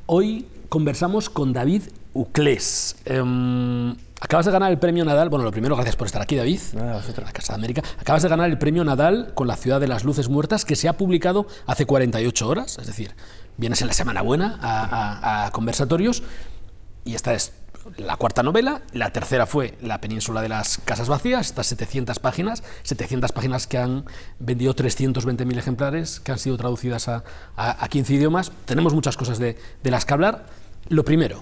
Hoy conversamos con David Uclés. Acabas de ganar el premio Nadal. Bueno, lo primero, gracias por estar aquí, David. Nada, La Casa de América. Acabas de ganar el premio Nadal con La ciudad de las luces muertas, que se ha publicado hace 48 horas. Es decir, vienes en la semana buena a conversatorios. Y esta es la cuarta novela. La tercera fue La península de las casas vacías. Estas 700 páginas que han vendido 320.000 ejemplares, que han sido traducidas a 15 idiomas. Tenemos muchas cosas de las que hablar. Lo primero,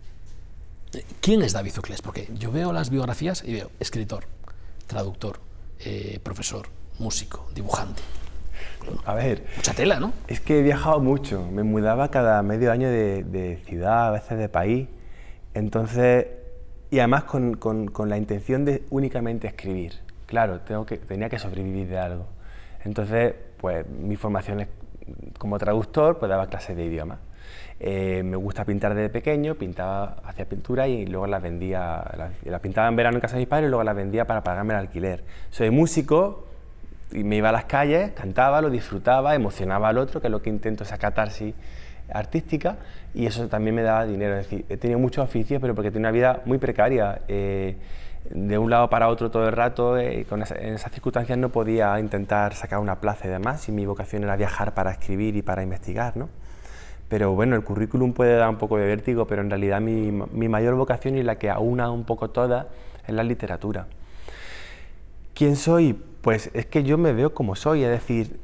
¿quién es David Uclés? Porque yo veo las biografías y veo escritor, traductor, profesor, músico, dibujante. A ver, mucha tela, ¿no? Es que he viajado mucho, me mudaba cada medio año de ciudad, a veces de país, entonces, y además con la intención de únicamente escribir. Claro, tenía que sobrevivir de algo. Entonces, pues mi formación es, como traductor, pues daba clases de idiomas. Me gusta pintar desde pequeño, hacía pintura y luego las vendía, las pintaba en verano en casa de mis padres y luego las vendía para pagarme el alquiler. Soy músico y me iba a las calles, cantaba, lo disfrutaba, emocionaba al otro, que es lo que intento, esa catarsis artística, y eso también me daba dinero. Es decir, he tenido muchos oficios, pero porque tengo una vida muy precaria. De un lado para otro todo el rato, en esas circunstancias no podía intentar sacar una plaza y demás, y mi vocación era viajar para escribir y para investigar, ¿no? Pero bueno, el currículum puede dar un poco de vértigo, pero en realidad mi mayor vocación y la que aúna un poco toda es la literatura. ¿Quién soy? Pues es que yo me veo como soy, es decir,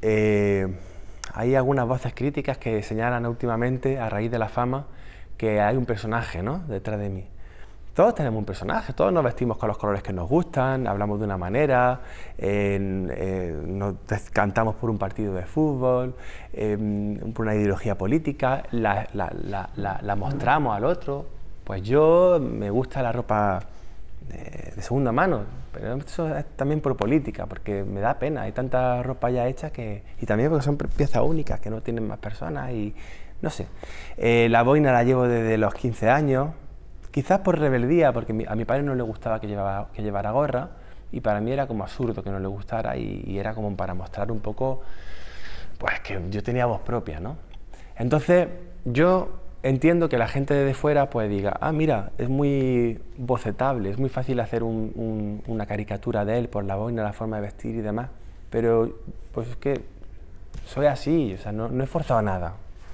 hay algunas voces críticas que señalan últimamente, a raíz de la fama, que hay un personaje, ¿no?, detrás de mí. Todos tenemos un personaje, todos nos vestimos con los colores que nos gustan, hablamos de una manera, nos cantamos por un partido de fútbol, por una ideología política, la mostramos al otro. Pues yo me gusta la ropa de segunda mano, pero eso es también por política, porque me da pena, hay tanta ropa ya hecha y también porque son piezas únicas que no tienen más personas y no sé. La boina la llevo desde los 15 años. Quizás por rebeldía, porque a mi padre no le gustaba que llevara gorra y para mí era como absurdo que no le gustara y era como para mostrar un poco pues que yo tenía voz propia, ¿no? Entonces yo entiendo que la gente de fuera pues diga, ah, mira, es muy bocetable, es muy fácil hacer una caricatura de él por la boina, la forma de vestir y demás, pero pues es que soy así, o sea, no he forzado nada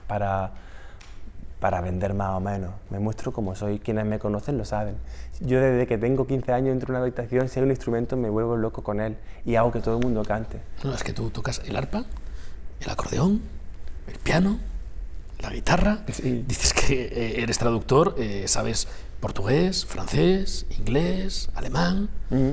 para vender más o menos, me muestro como soy, quienes me conocen lo saben. Yo desde que tengo 15 años entro en una habitación, si hay un instrumento me vuelvo loco con él y hago que todo el mundo cante. No, es que tú tocas el arpa, el acordeón, el piano, la guitarra, sí. Dices que eres traductor, sabes portugués, francés, inglés, alemán.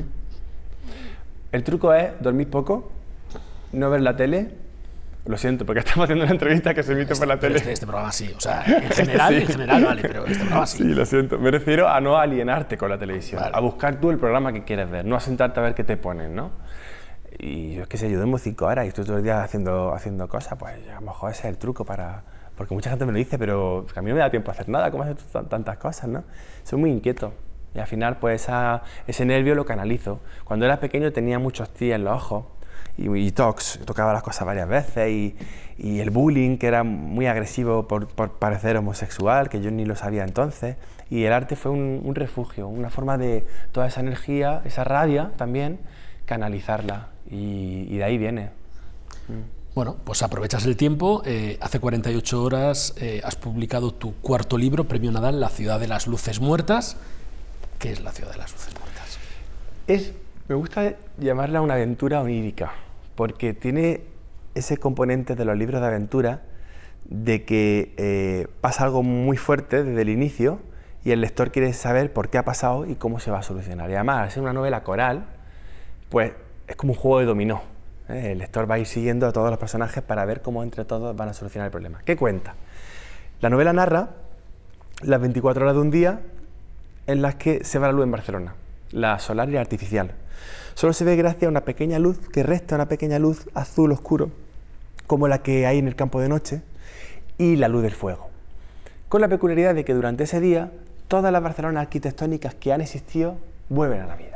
El truco es dormir poco, no ver la tele. Lo siento, porque estamos haciendo una entrevista que se emite por la tele. Este programa sí, o sea, en general, sí. En general vale, pero este programa sí. Sí, lo siento. Me refiero a no alienarte con la televisión, vale. A buscar tú el programa que quieres ver, no a sentarte a ver qué te ponen, ¿no? Y yo es que sé, yo duermo 5 horas y estoy todo el día haciendo cosas, pues a lo mejor ese es el truco para... Porque mucha gente me lo dice, pero a mí no me da tiempo a hacer nada, ¿cómo haces tantas cosas, no? Soy muy inquieto y al final pues ese nervio lo canalizo. Cuando era pequeño tenía muchos tis en los ojos, y tocaba las cosas varias veces y el bullying, que era muy agresivo por parecer homosexual, que yo ni lo sabía entonces, y el arte fue un refugio, una forma de toda esa energía, esa rabia también, canalizarla, y de ahí viene. Bueno, pues aprovechas el tiempo, hace 48 horas has publicado tu cuarto libro, Premio Nadal, La ciudad de las luces muertas. ¿Qué es La ciudad de las luces muertas? Me gusta llamarla una aventura onírica, porque tiene ese componente de los libros de aventura de que pasa algo muy fuerte desde el inicio y el lector quiere saber por qué ha pasado y cómo se va a solucionar. Y además, al ser una novela coral, pues es como un juego de dominó. El lector va a ir siguiendo a todos los personajes para ver cómo entre todos van a solucionar el problema. ¿Qué cuenta? La novela narra las 24 horas de un día en las que se va la luz en Barcelona, la solar y la artificial. Solo se ve gracias a una pequeña luz que resta, una pequeña luz azul oscuro, como la que hay en el campo de noche, y la luz del fuego. Con la peculiaridad de que durante ese día, todas las Barcelonas arquitectónicas que han existido vuelven a la vida. Es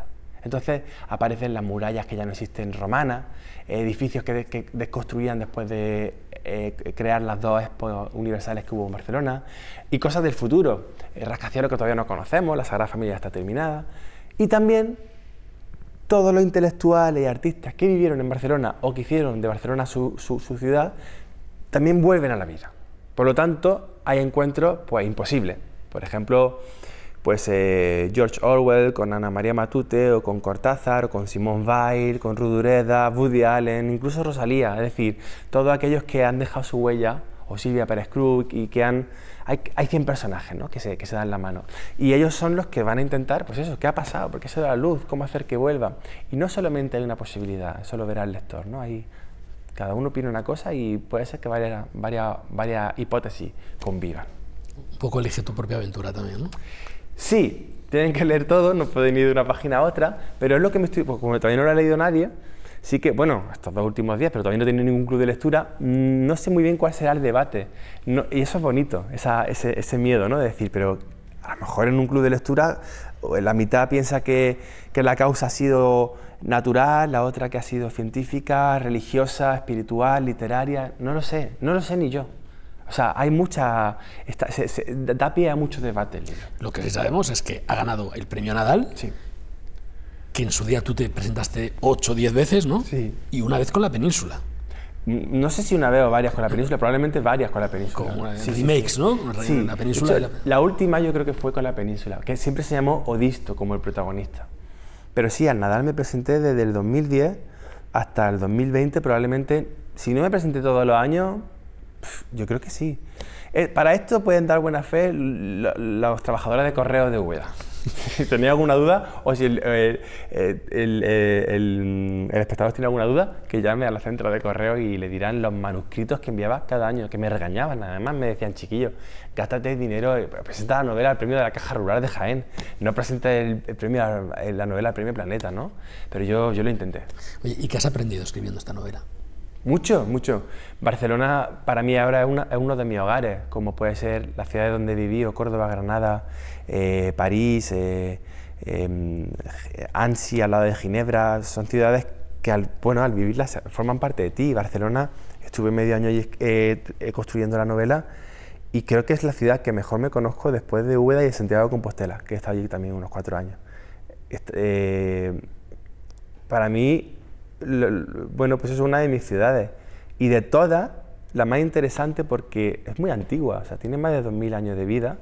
Entonces aparecen las murallas que ya no existen romanas, edificios que desconstruían después de crear las dos expos universales que hubo en Barcelona, y cosas del futuro, rascacielos que todavía no conocemos, la Sagrada Familia está terminada, y también todos los intelectuales y artistas que vivieron en Barcelona o que hicieron de Barcelona su ciudad, también vuelven a la vida. Por lo tanto, hay encuentros pues imposibles. Por ejemplo, pues George Orwell con Ana María Matute, o con Cortázar, o con Simone Weil, con Ruth Dureda, Woody Allen, incluso Rosalía. Es decir, todos aquellos que han dejado su huella, o Silvia Pérez Cruz, y que han... Hay 100 personajes, ¿no?, que se dan la mano. Y ellos son los que van a intentar, pues eso, ¿qué ha pasado? ¿Por qué se da la luz? ¿Cómo hacer que vuelva? Y no solamente hay una posibilidad, eso lo verá el lector, ¿no? Cada uno opina una cosa y puede ser que varias hipótesis convivan. Un poco elige tu propia aventura también, ¿no? Sí, tienen que leer todo, no pueden ir de una página a otra, pero es lo que me estoy... Pues como todavía no lo ha leído nadie, sí que, bueno, estos 2 últimos días, pero todavía no he tenido ningún club de lectura, no sé muy bien cuál será el debate. No, y eso es bonito, ese miedo, ¿no?, de decir, pero a lo mejor en un club de lectura la mitad piensa que la causa ha sido natural, la otra que ha sido científica, religiosa, espiritual, literaria, no lo sé ni yo. O sea, hay mucha... da pie a mucho debate el libro. Lo que sí sabemos es que ha ganado el premio Nadal, Sí. que en su día tú te presentaste 8 o 10 veces, ¿no? Sí. Y una vez con La Península. No sé si una vez o varias con La Península, probablemente varias con La Península. Como Sí, remakes, sí. ¿no? Sí. La Península. De hecho, la última yo creo que fue con La Península, que siempre se llamó Odisto como el protagonista. Pero sí, al Nadal me presenté desde el 2010 hasta el 2020, probablemente, si no me presenté todos los años, yo creo que sí. Para esto pueden dar buena fe los trabajadores de correos de Úbeda. Si tenéis alguna duda, o si el espectador tiene alguna duda, que llame a la central de correos y le dirán los manuscritos que enviaba cada año, que me regañaban. Además me decían, chiquillo, gástate dinero, presenta la novela al premio de la Caja Rural de Jaén, no presentes la novela al premio Planeta, ¿no? Pero yo lo intenté. Oye, ¿y qué has aprendido escribiendo esta novela? Mucho. Barcelona para mí ahora es uno de mis hogares, como puede ser la ciudad donde viví, o Córdoba, Granada, París, Annecy al lado de Ginebra. Son ciudades que al vivirlas forman parte de ti. Barcelona, estuve medio año allí construyendo la novela, y creo que es la ciudad que mejor me conozco después de Úbeda y de Santiago de Compostela, que he estado allí también unos 4 años. Para mí, pues es una de mis ciudades, y de todas, la más interesante porque es muy antigua, o sea, tiene más de 2000 años de vida,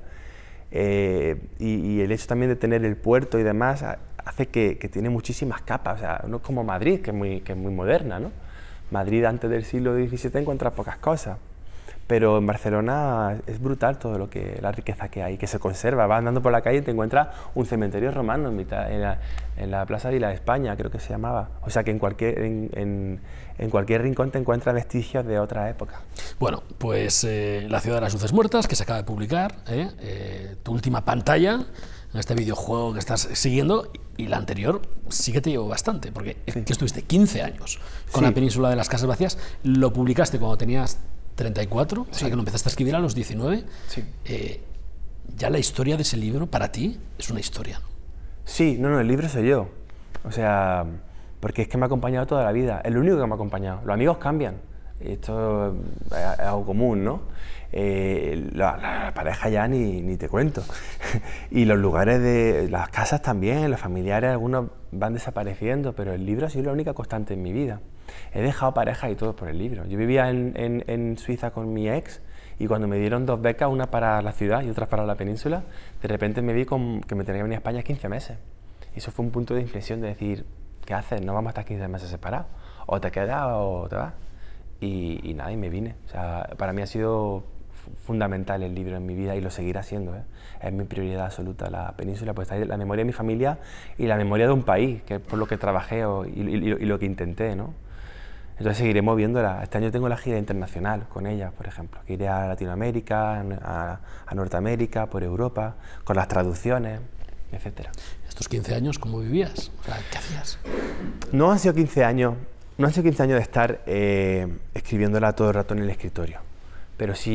y el hecho también de tener el puerto y demás hace que tiene muchísimas capas. O sea, no es como Madrid, que es muy moderna, ¿no? Madrid antes del siglo XVII encuentra pocas cosas, pero en Barcelona es brutal la riqueza que hay, que se conserva. Vas andando por la calle y te encuentras un cementerio romano en la Plaza Vila de España, creo que se llamaba. O sea que en cualquier rincón te encuentras vestigios de otra época. Bueno, pues La ciudad de las luces muertas, que se acaba de publicar, tu última pantalla en este videojuego que estás siguiendo, y la anterior sí que te llevó bastante, porque Sí. que estuviste 15 años con Sí. La Península de las casas vacías, lo publicaste cuando tenías 34, o sea que lo empezaste a escribir a los 19. Sí. Ya la historia de ese libro, para ti, es una historia, ¿no? Sí, no, el libro soy yo. O sea, porque es que me ha acompañado toda la vida. Es lo único que me ha acompañado. Los amigos cambian. Esto es algo común, ¿no? La pareja ya ni te cuento. Y los lugares las casas también, los familiares, algunos van desapareciendo, pero el libro ha sido la única constante en mi vida. He dejado pareja y todo por el libro. Yo vivía en Suiza con mi ex, y cuando me dieron 2 becas, una para la ciudad y otra para la península, de repente me vi que me tenía que venir a España 15 meses. Y eso fue un punto de inflexión de decir, ¿qué haces? No vamos a estar 15 meses separados. O te quedas o te vas. Y nada, y me vine. O sea, para mí ha sido fundamental el libro en mi vida, y lo seguirá siendo, ¿eh? Es mi prioridad absoluta, la península, pues está la memoria de mi familia y la memoria de un país, que es por lo que trabajé y lo que intenté, ¿no? Entonces seguiré moviéndola. Este año tengo la gira internacional con ella, por ejemplo, que iré a Latinoamérica, a Norteamérica, por Europa, con las traducciones, etcétera. Estos 15 años, ¿cómo vivías? O sea, ¿qué hacías? No han sido 15 años de estar escribiéndola todo el rato en el escritorio, pero sí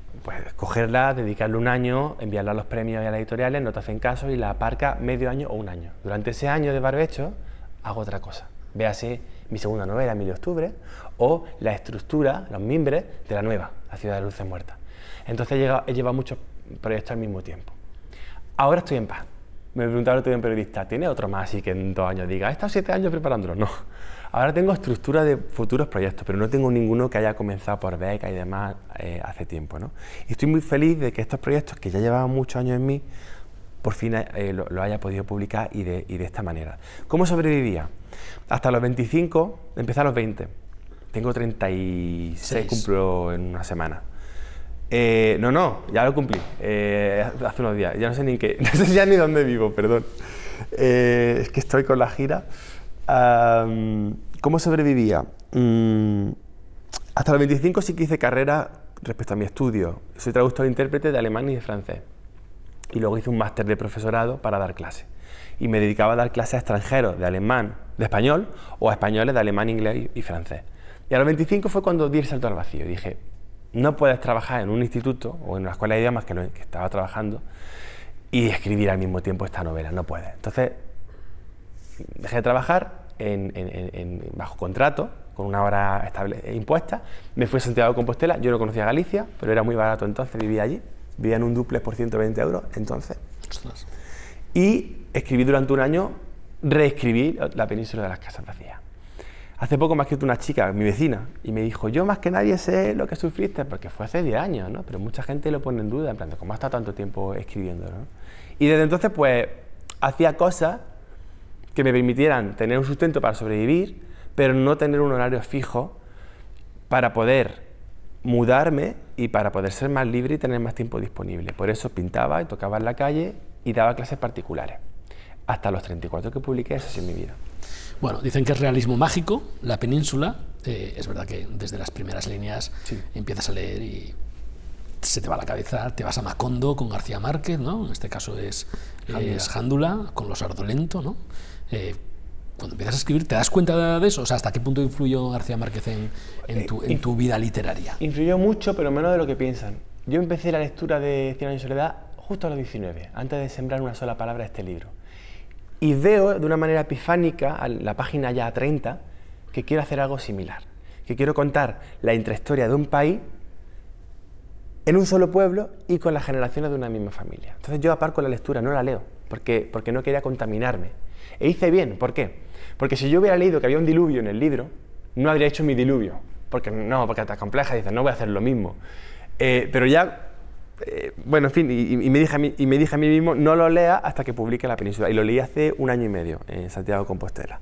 pues cogerla, dedicarle un año, enviarla a los premios y a las editoriales, no te hacen caso y la aparca medio año o un año. Durante ese año de barbecho hago otra cosa. Véase mi segunda novela, 1000 de octubre, o la estructura, los mimbres de la nueva, La ciudad de luces muertas. Entonces he llevado muchos proyectos al mismo tiempo. Ahora estoy en paz. Me preguntaba el otro día un periodista, ¿tiene otro más así que en 2 años diga, he estado 7 años preparándolo? No. Ahora tengo estructura de futuros proyectos, pero no tengo ninguno que haya comenzado por beca y demás hace tiempo, ¿no? Y estoy muy feliz de que estos proyectos, que ya llevaban muchos años en mí, por fin lo haya podido publicar y de esta manera. ¿Cómo sobrevivía? Hasta los 25, empecé a los 20. Tengo 36, cumplo en una semana. No, ya lo cumplí, hace unos días, ya no sé ni qué, no sé ya ni dónde vivo, perdón. Es que estoy con la gira. ¿Cómo sobrevivía? Hasta los 25 sí que hice carrera respecto a mi estudio. Soy traductor e intérprete de alemán y de francés. Y luego hice un máster de profesorado para dar clases. Y me dedicaba a dar clases a extranjeros de alemán, de español, o a españoles de alemán, inglés y francés. Y a los 25 fue cuando di el salto al vacío. Dije, no puedes trabajar en un instituto o en una escuela de idiomas que estaba trabajando y escribir al mismo tiempo esta novela, no puedes. Entonces dejé de trabajar bajo contrato, con una hora impuesta, me fui a Santiago de Compostela, yo no conocía Galicia, pero era muy barato entonces, vivía allí, vivía en un dúplex por 120 euros entonces. Ostras. Y escribí durante un año, reescribí La península de las casas vacías. Hace poco me ha escrito una chica, mi vecina, y me dijo, yo más que nadie sé lo que sufriste, porque fue hace 10 años, ¿no? Pero mucha gente lo pone en duda, en plan, ¿cómo has estado tanto tiempo escribiendo, ¿no? Y desde entonces, pues, hacía cosas que me permitieran tener un sustento para sobrevivir, pero no tener un horario fijo para poder mudarme y para poder ser más libre y tener más tiempo disponible. Por eso pintaba y tocaba en la calle y daba clases particulares. Hasta los 34 que publiqué, eso sí en mi vida. Bueno, dicen que es realismo mágico, La península. Es verdad que desde las primeras líneas empiezas a leer y se te va la cabeza, te vas a Macondo con García Márquez, ¿no? En este caso es Jándula, con Los Ardolento, ¿no? Cuando empiezas a escribir, ¿te das cuenta de eso? O sea, ¿hasta qué punto influyó García Márquez en tu vida literaria? Influyó mucho, pero menos de lo que piensan. Yo empecé la lectura de 100 años de soledad justo a los 19, antes de sembrar una sola palabra de este libro. Y veo de una manera epifánica, a la página ya 30, que quiero hacer algo similar. Que quiero contar la intrahistoria de un país en un solo pueblo y con las generaciones de una misma familia. Entonces yo aparco la lectura, no la leo, porque no quería contaminarme. E hice bien, ¿por qué? Porque si yo hubiera leído que había un diluvio en el libro, no habría hecho mi diluvio. Porque está compleja, dices, no voy a hacer lo mismo. Pero ya... bueno, en fin, y me dije a mí mismo, no lo lea hasta que publique La península. Y lo leí hace 1 año y medio en Santiago de Compostela.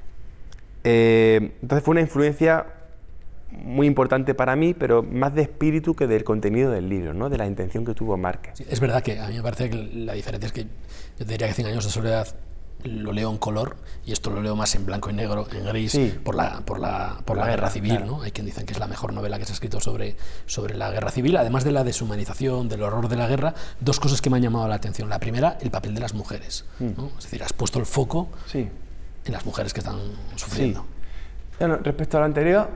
Entonces fue una influencia muy importante para mí, pero más de espíritu que del contenido del libro, ¿no? De la intención que tuvo Márquez. Sí, es verdad que a mí me parece que la diferencia es que yo te diría que 100 años de soledad lo leo en color y esto lo leo más en blanco y negro, en gris, sí, por la guerra civil, claro. ¿No? Hay quien dicen que es la mejor novela que se ha escrito sobre la guerra civil, además de la deshumanización, del horror de la guerra. 2 cosas que me han llamado la atención. La primera, el papel de las mujeres, ¿no? Es decir, has puesto el foco en las mujeres que están sufriendo. Sí. Bueno, respecto a lo anterior,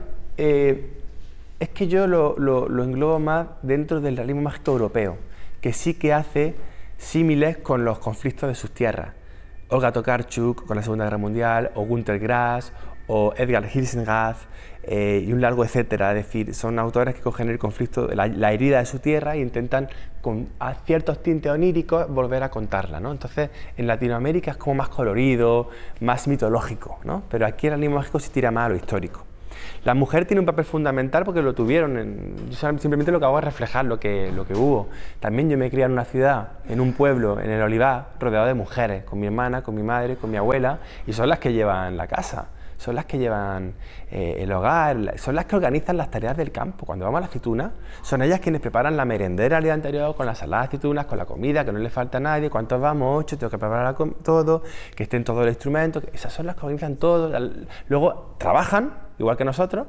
es que yo lo englobo más dentro del realismo mágico europeo, que sí que hace símiles con los conflictos de sus tierras. Olga Tokarczuk con la Segunda Guerra Mundial, o Günter Grass, o Edgar Hilsenrath, y un largo etcétera. Es decir, son autores que cogen el conflicto, la herida de su tierra e intentan, con ciertos tintes oníricos, volver a contarla, ¿no? Entonces, en Latinoamérica es como más colorido, más mitológico, ¿no? Pero aquí el realismo mágico se tira más a lo histórico. La mujer tiene un papel fundamental porque lo tuvieron. Yo simplemente lo que hago es reflejar lo que hubo. También yo me crié en una ciudad, en un pueblo, en el Olivar, rodeado de mujeres, con mi hermana, con mi madre, con mi abuela, y son las que llevan la casa, son las que llevan el hogar, son las que organizan las tareas del campo. Cuando vamos a la aceituna, son ellas quienes preparan la merendera el día anterior, con las saladas de aceitunas, con la comida, que no le falta a nadie. ¿Cuántos vamos? 8, tengo que preparar todo, que estén todos los instrumentos. Esas son las que organizan todo. Luego trabajan, igual que nosotros,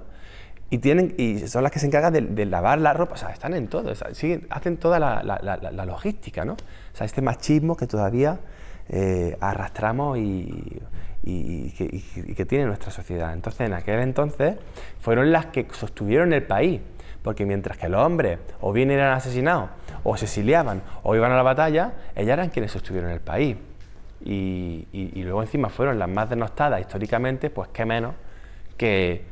y son las que se encargan de lavar la ropa. O sea, están en todo, o sea, hacen toda la logística, ¿no? O sea, este machismo que todavía arrastramos y que tiene nuestra sociedad. Entonces, en aquel entonces, fueron las que sostuvieron el país, porque mientras que los hombres o bien eran asesinados, o se exiliaban, o iban a la batalla, ellas eran quienes sostuvieron el país. Y luego encima fueron las más denostadas históricamente, pues qué menos que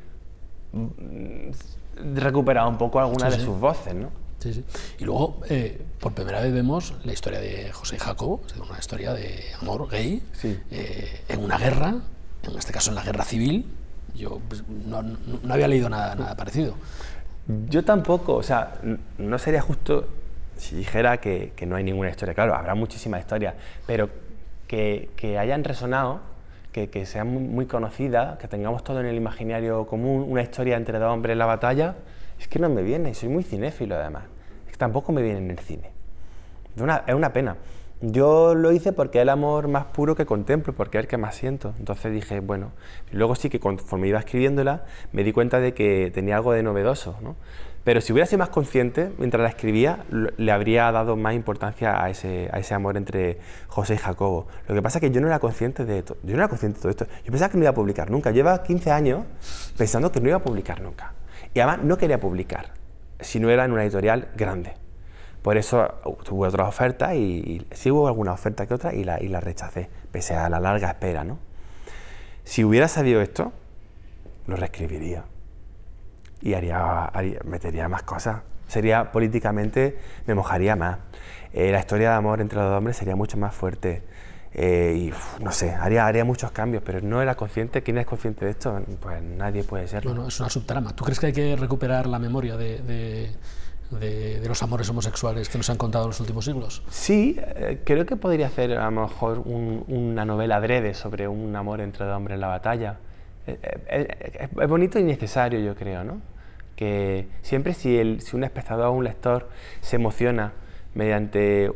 recuperar un poco algunas de sus voces, ¿no? Sí, sí. Y luego, por primera vez vemos la historia de José y Jacobo, es decir, una historia de amor gay, Sí. en una guerra, en este caso en la guerra civil. Yo pues, no había leído nada parecido. Yo tampoco, o sea, no sería justo si dijera que no hay ninguna historia. Claro, habrá muchísimas historias, pero que hayan resonado, que sean muy conocidas, que tengamos todo en el imaginario común, una historia entre dos hombres en la batalla, es que no me viene, y soy muy cinéfilo además, es que tampoco me viene en el cine. Es una pena. Yo lo hice porque es el amor más puro que contemplo, porque es el que más siento. Entonces dije, bueno, y luego sí que conforme iba escribiéndola, me di cuenta de que tenía algo de novedoso, ¿no? Pero si hubiera sido más consciente, mientras la escribía, le habría dado más importancia a ese amor entre José y Jacobo. Lo que pasa es que yo no era consciente de esto. Yo no era consciente de todo esto. Yo pensaba que no iba a publicar nunca. Llevaba 15 años pensando que no iba a publicar nunca. Y además no quería publicar, si no era en una editorial grande. Por eso tuve otras ofertas y sí hubo alguna oferta que otra y la rechacé, pese a la larga espera, ¿no? Si hubiera sabido esto, lo reescribiría y metería más cosas. Sería políticamente, me mojaría más. La historia de amor entre los dos hombres sería mucho más fuerte. No sé, haría muchos cambios, pero no era consciente. ¿Quién es consciente de esto? Pues nadie puede serlo. No, es una subtrama. ¿Tú crees que hay que recuperar la memoria de los amores homosexuales que nos han contado en los últimos siglos? Sí, creo que podría hacer a lo mejor una novela adrede sobre un amor entre dos hombres en la batalla. Es bonito y necesario, yo creo, ¿no? Que siempre si un espectador o un lector se emociona mediante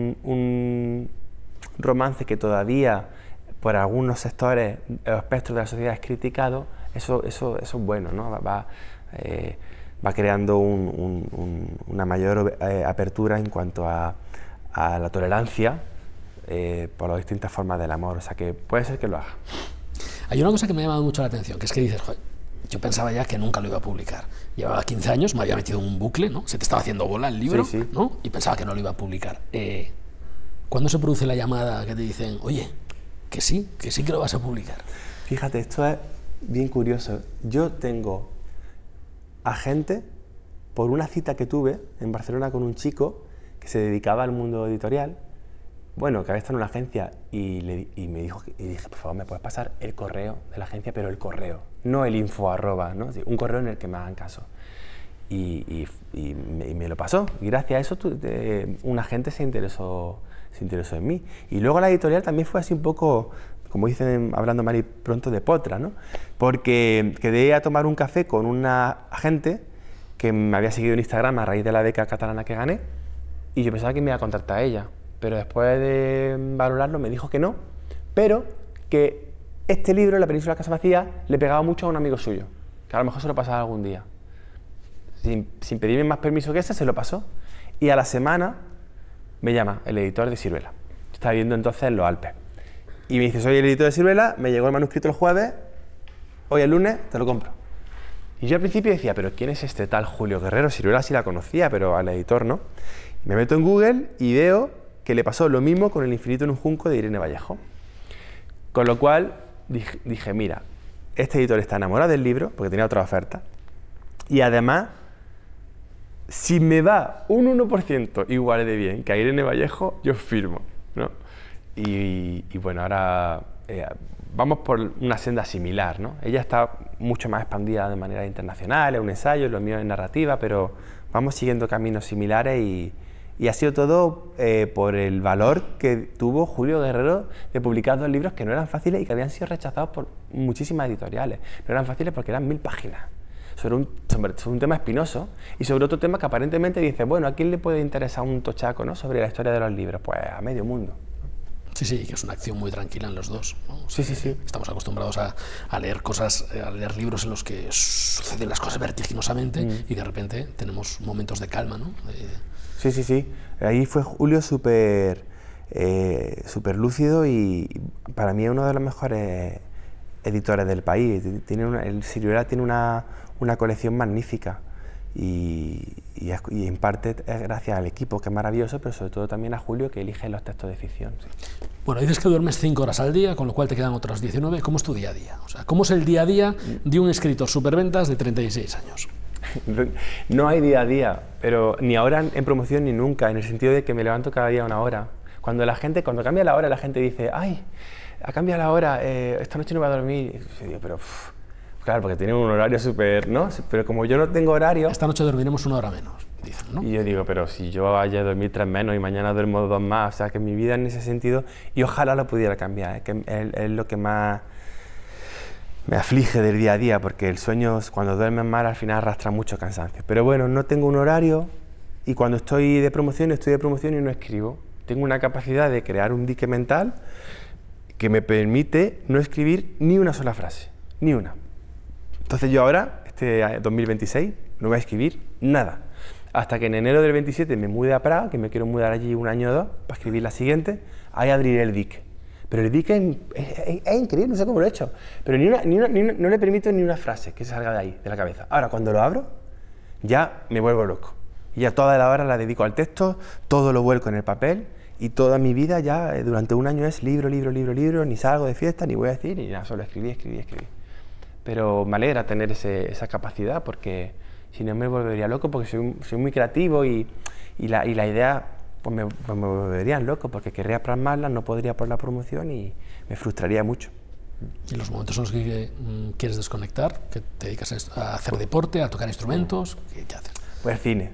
un romance que todavía por algunos sectores o espectros de la sociedad es criticado, eso es bueno, ¿no? Va creando una mayor apertura en cuanto a la tolerancia por las distintas formas del amor, o sea que puede ser que lo haga. Hay una cosa que me ha llamado mucho la atención, que es que dices, joder, yo pensaba ya que nunca lo iba a publicar. Llevaba 15 años, me había metido en un bucle, ¿no? Se te estaba haciendo bola el libro, sí. ¿no? Y pensaba que no lo iba a publicar. ¿Cuándo se produce la llamada que te dicen, oye, que sí que lo vas a publicar? Fíjate, esto es bien curioso. Yo tengo a gente, por una cita que tuve en Barcelona con un chico que se dedicaba al mundo editorial, bueno, que había estado en una agencia y me dijo, y dije, por favor, ¿me puedes pasar el correo de la agencia? Pero el correo, no el info @, ¿no? Un correo en el que me hagan caso. Y me lo pasó. Y gracias a eso un agente se interesó en mí. Y luego la editorial también fue así un poco, como dicen, hablando mal y pronto, de potra, ¿no? Porque quedé a tomar un café con una agente que me había seguido en Instagram a raíz de la beca catalana que gané, y yo pensaba que me iba a contactar a ella, pero después de valorarlo me dijo que no, pero que este libro, La península de Casa Vacía, le pegaba mucho a un amigo suyo, que a lo mejor se lo pasaba algún día. Sin pedirme más permiso que ese, se lo pasó, y a la semana me llama el editor de Siruela. Estaba viviendo entonces en los Alpes. Y me dice, soy el editor de Siruela, me llegó el manuscrito el jueves, hoy el lunes te lo compro. Y yo al principio decía, pero ¿quién es este tal Julio Guerrero? Siruela sí la conocía, pero al editor no. Me meto en Google y veo que le pasó lo mismo con El infinito en un junco de Irene Vallejo. Con lo cual dije, mira, este editor está enamorado del libro, porque tenía otra oferta, y además, si me va un 1% igual de bien que a Irene Vallejo, yo firmo, ¿no? Y bueno, ahora vamos por una senda similar, ¿no? Ella está mucho más expandida de manera internacional, es un ensayo, lo mío es narrativa, pero vamos siguiendo caminos similares y ha sido todo por el valor que tuvo Julio Guerrero de publicar 2 libros que no eran fáciles y que habían sido rechazados por muchísimas editoriales. No eran fáciles porque eran 1000 páginas. Sobre un tema espinoso y sobre otro tema que aparentemente dice, bueno, ¿a quién le puede interesar un tochaco, ¿no?, sobre la historia de los libros? Pues a medio mundo. Sí, que es una acción muy tranquila en los dos, ¿no? Sí. Estamos acostumbrados a leer cosas, a leer libros en los que suceden las cosas vertiginosamente y de repente tenemos momentos de calma, ¿no? Sí. Ahí fue Julio súper lúcido y para mí es uno de los mejores editores del país. El Siruela tiene una colección magnífica y en parte es gracias al equipo, que es maravilloso, pero sobre todo también a Julio, que elige los textos de ficción. Sí. Bueno, dices que duermes 5 horas al día, con lo cual te quedan otras 19. ¿Cómo es tu día a día? O sea, ¿cómo es el día a día de un escritor superventas de 36 años? No hay día a día, pero ni ahora en promoción ni nunca, en el sentido de que me levanto cada día una hora. Cuando cambia la hora, la gente dice, ¡ay, ha cambiado la hora, esta noche no voy a dormir! Y yo, pero, claro, porque tienen un horario súper, ¿no? Pero como yo no tengo horario... Esta noche dormiremos 1 hora menos, dicen, ¿no? Y yo digo, pero si yo ayer dormí 3 menos y mañana duermo 2 más, o sea, que mi vida en ese sentido, y ojalá lo pudiera cambiar, que es lo que más me aflige del día a día, porque el sueño, cuando duermes mal, al final arrastra mucho cansancio. Pero bueno, no tengo un horario, y cuando estoy de promoción y no escribo. Tengo una capacidad de crear un dique mental que me permite no escribir ni una sola frase, ni una. Entonces yo ahora, este 2026, no voy a escribir nada. Hasta que en enero del 27 me mude a Praga, que me quiero mudar allí 1 año o 2, para escribir la siguiente, ahí abriré el dique. Pero el dique es increíble, no sé cómo lo he hecho. Pero no le permito ni una frase que salga de ahí, de la cabeza. Ahora, cuando lo abro, ya me vuelvo loco. Y ya toda la hora la dedico al texto, todo lo vuelco en el papel, y toda mi vida ya durante 1 año es libro, ni salgo de fiesta, ni voy a decir, ni nada, solo escribir. Pero me alegra tener esa capacidad, porque si no me volvería loco, porque soy muy creativo y la idea pues me volverían loco, porque querría plasmarla, no podría por la promoción y me frustraría mucho. ¿Y los momentos en los que quieres desconectar? ¿Que te dedicas a hacer deporte, a tocar instrumentos? ¿Qué haces? Pues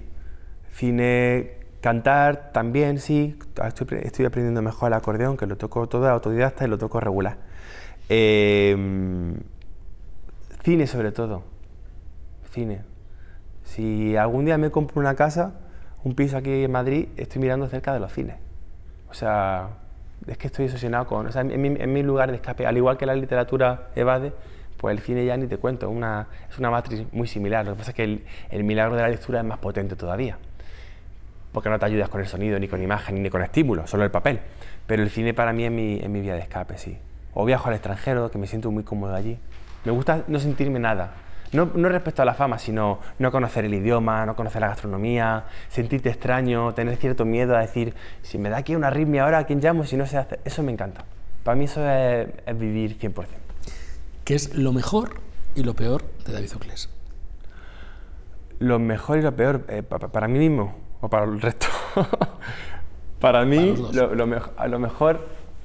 cine, cantar también, sí. Estoy aprendiendo mejor el acordeón, que lo toco todo autodidacta y lo toco regular. Cine sobre todo, cine. Si algún día me compro una casa, un piso aquí en Madrid, estoy mirando cerca de los cines. O sea, es que estoy obsesionado con... O sea, en mi lugar de escape, al igual que la literatura evade, pues el cine ya ni te cuento, es una matriz muy similar. Lo que pasa es que el milagro de la lectura es más potente todavía, porque no te ayudas con el sonido, ni con imagen, ni con estímulos, solo el papel. Pero el cine para mí es mi vía de escape, sí. O viajo al extranjero, que me siento muy cómodo allí. Me gusta no sentirme nada. No respecto a la fama, sino no conocer el idioma, no conocer la gastronomía, sentirte extraño, tener cierto miedo a decir, si me da aquí una arritmia ahora, ¿a quién llamo? Si no sé hacer... Eso me encanta. Para mí eso es vivir 100%. ¿Qué es lo mejor y lo peor de David Uclés? Lo mejor y lo peor, para mí mismo o para el resto. Para mí, lo mejor,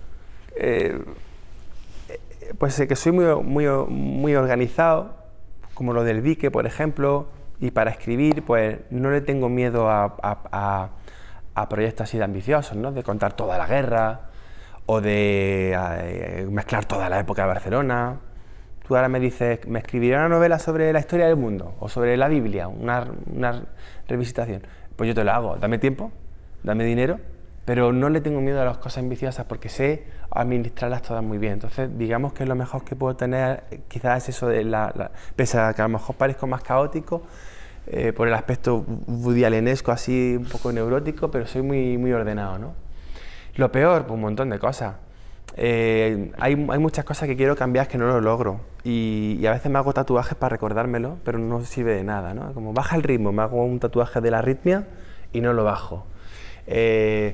pues que soy muy organizado, como lo del dique, por ejemplo, y para escribir, pues no le tengo miedo a proyectos así de ambiciosos, ¿no? De contar toda la guerra o de mezclar toda la época de Barcelona. Tú ahora me dices, me escribiré una novela sobre la historia del mundo o sobre la Biblia, una revisitación. Pues yo te lo hago, dame tiempo, dame dinero, pero no le tengo miedo a las cosas ambiciosas porque sé administrarlas todas muy bien. Entonces, digamos que lo mejor que puedo tener quizás es eso de pese a que a lo mejor parezco más caótico, por el aspecto woody allenesco, así un poco neurótico, pero soy muy ordenado, ¿no? Lo peor, pues un montón de cosas. Hay muchas cosas que quiero cambiar que no lo logro y a veces me hago tatuajes para recordármelo, pero no sirve de nada, ¿no? Como baja el ritmo, me hago un tatuaje de la arritmia y no lo bajo. Me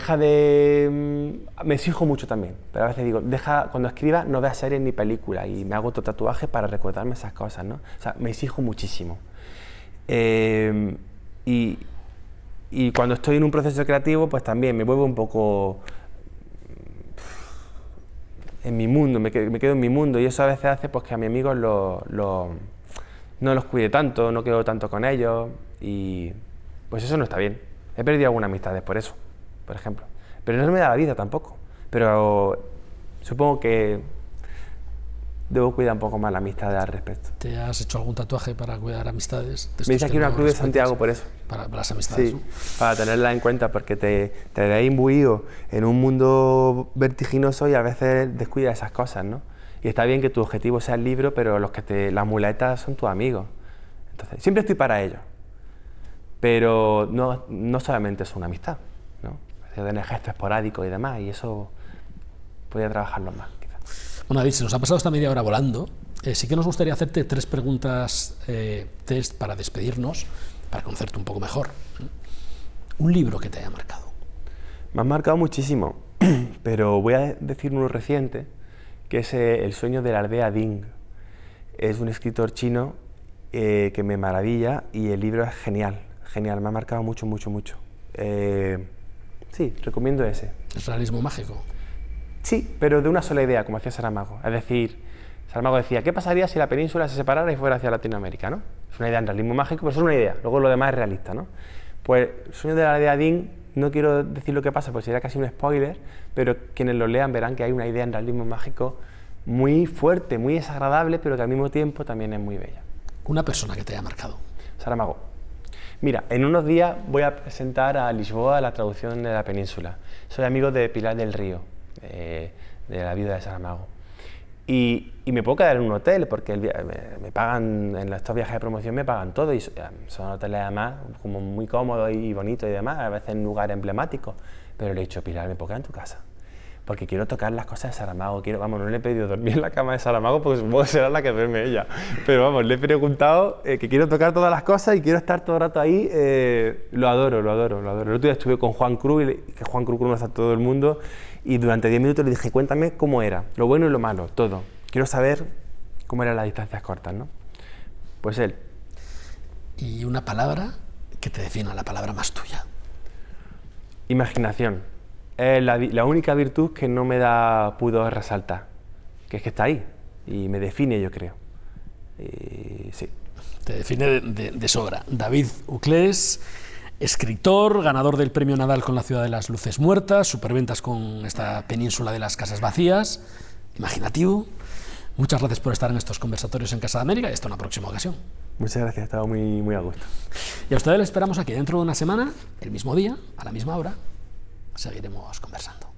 exijo mucho también, pero a veces digo, cuando escriba no veas series ni películas y me hago otro tatuaje para recordarme esas cosas, ¿no? O sea, me exijo muchísimo. Y cuando estoy en un proceso creativo, pues también me vuelvo un poco en mi mundo, me quedo en mi mundo y eso a veces hace pues, que a mis amigos no los cuide tanto, no quedo tanto con ellos y pues eso no está bien. He perdido algunas amistades por eso, por ejemplo. Pero no me da la vida tampoco. Pero supongo que debo cuidar un poco más la amistad al respecto. ¿Te has hecho algún tatuaje para cuidar amistades? Me hice aquí una cruz de Santiago por eso. Para las amistades, sí, ¿no? Para tenerla en cuenta, porque te verás imbuido en un mundo vertiginoso y a veces descuidas esas cosas, ¿no? Y está bien que tu objetivo sea el libro, pero las muletas son tus amigos. Entonces, siempre estoy para ellos. Pero no solamente es una amistad, ¿no? Tener gestos esporádicos y demás, y eso podría trabajarlo más, quizás. Bueno, David, se nos ha pasado esta media hora volando Sí que nos gustaría hacerte 3 preguntas test para despedirnos, para conocerte un poco mejor. Un libro que te haya marcado. Me han marcado muchísimo, pero voy a decir uno reciente, que es El sueño de la aldea Ding. Es un escritor chino que me maravilla y el libro es genial, genial, me ha marcado mucho, mucho, mucho. Sí, recomiendo ese. ¿Es realismo mágico? Sí, pero de una sola idea, como hacía Saramago. Es decir, Saramago decía, ¿qué pasaría si la península se separara y fuera hacia Latinoamérica? ¿No? Es una idea en realismo mágico, pero es una idea, luego lo demás es realista, ¿no? Pues El sueño de la aldea Ding, no quiero decir lo que pasa, porque sería casi un spoiler, pero quienes lo lean verán que hay una idea en realismo mágico muy fuerte, muy desagradable, pero que al mismo tiempo también es muy bella. Una persona que te haya marcado. Saramago. Mira, en unos días voy a presentar a Lisboa la traducción de la península. Soy amigo de Pilar del Río, de la vida de Saramago. Y me puedo quedar en un hotel, porque me pagan, en estos viajes de promoción me pagan todo, y son hoteles además como muy cómodos y bonitos y demás, a veces en lugares emblemáticos. Pero le he dicho, Pilar, ¿me puedo quedar en tu casa? Porque quiero tocar las cosas de Saramago, vamos, no le he pedido dormir en la cama de Saramago porque supongo que será la que duerme ella, pero vamos, le he preguntado que quiero tocar todas las cosas y quiero estar todo el rato ahí, lo adoro, lo adoro, lo adoro. El otro día estuve con Juan Cruz, que Juan Cruz conoce a todo el mundo, y durante 10 minutos le dije, cuéntame cómo era, lo bueno y lo malo, todo. Quiero saber cómo eran las distancias cortas, ¿no? Pues él. Y una palabra que te defina, la palabra más tuya. Imaginación. Es la única virtud que no me da pudor resaltar, que es que está ahí y me define, yo creo. Sí. Te define de sobra. David Uclés, escritor, ganador del Premio Nadal con La ciudad de las luces muertas, superventas con esta península de las casas vacías, imaginativo. Muchas gracias por estar en estos conversatorios en Casa de América y hasta una próxima ocasión. Muchas gracias, he estado muy, muy a gusto. Y a ustedes les esperamos aquí dentro de una semana, el mismo día, a la misma hora. Seguiremos conversando.